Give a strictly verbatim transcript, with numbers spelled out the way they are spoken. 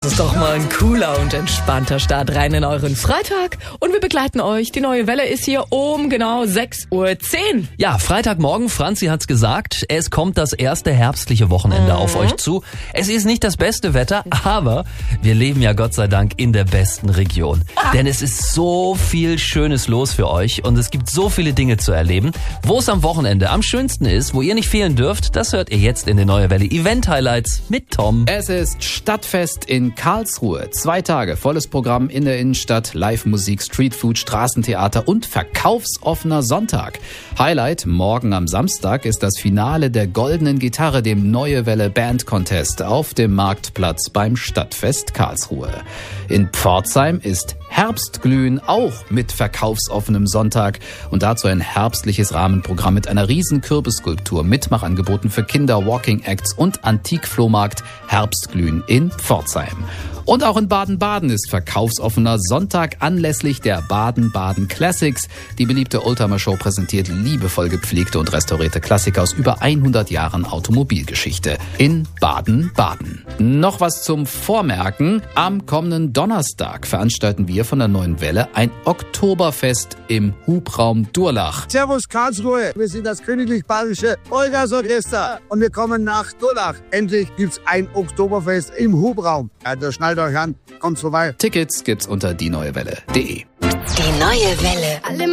Das ist doch mal ein cooler und entspannter Start rein in euren Freitag. Und wir begleiten euch. Die neue Welle ist hier um genau sechs Uhr zehn. Ja, Freitagmorgen, Franzi hat's gesagt, es kommt das erste herbstliche Wochenende mhm. auf euch zu. Es ist nicht das beste Wetter, aber wir leben ja Gott sei Dank in der besten Region. Ah. Denn es ist so viel Schönes los für euch und es gibt so viele Dinge zu erleben. Wo es am Wochenende am schönsten ist, wo ihr nicht fehlen dürft, das hört ihr jetzt in den Neue Welle Event Highlights mit Tom. Es ist Stadtfest in Karlsruhe. Zwei Tage, volles Programm in der Innenstadt, Live-Musik, Streetfood, Straßentheater und verkaufsoffener Sonntag. Highlight morgen am Samstag ist das Finale der Goldenen Gitarre, dem Neue Welle Band Contest auf dem Marktplatz beim Stadtfest Karlsruhe. In Pforzheim ist Herbstglühen auch mit verkaufsoffenem Sonntag und dazu ein herbstliches Rahmenprogramm mit einer riesen Kürbisskulptur, Mitmachangeboten für Kinder, Walking Acts und Antikflohmarkt Herbstglühen in Pforzheim. Und auch in Baden-Baden ist verkaufsoffener Sonntag anlässlich der Baden-Baden Classics. Die beliebte Oldtimer-Show präsentiert liebevoll gepflegte und restaurierte Klassiker aus über hundert Jahren Automobilgeschichte in Baden-Baden. Noch was zum Vormerken. Am kommenden Donnerstag veranstalten wir von der Neuen Welle ein Oktoberfest im Hubraum Durlach. Servus Karlsruhe, wir sind das Königlich-Bayerische Olgasorchester und wir kommen nach Durlach. Endlich gibt's ein Oktoberfest im Hubraum. Also schnallt euch an, kommt vorbei. Tickets gibt's unter die neue welle punkt de. Die Neue Welle. Alle